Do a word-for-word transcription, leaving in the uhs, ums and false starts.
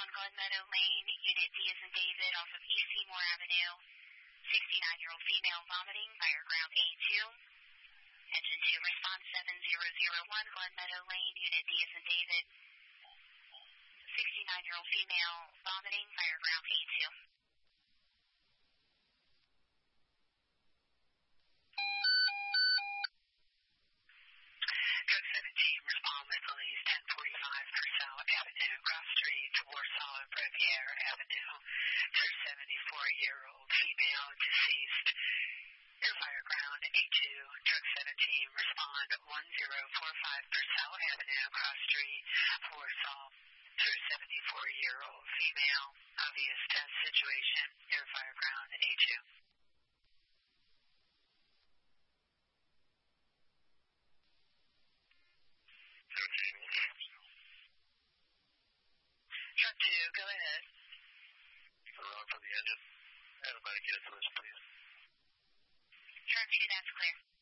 on Glen Meadow Lane, Unit D as in David, off of East Seymour Avenue. sixty-nine-year-old female vomiting, fire ground A two. Engine two, response seven zero zero one, Glen Meadow Lane, Unit D as in David. sixty-nine-year-old female vomiting, fire ground A two. Drug seventeen, respond with police ten forty-five Purcell Avenue, cross street to Warsaw and Brevier Avenue. seventy-four-year-old female deceased. Air fire ground A two, drug seventeen, respond one zero four five Purcell Avenue, cross street, Warsaw. seventy-four-year-old female, obvious death situation, air fire ground A two. Truck two, go ahead. Wrong for the engine. Everybody get it to us, please. Truck two, that's clear.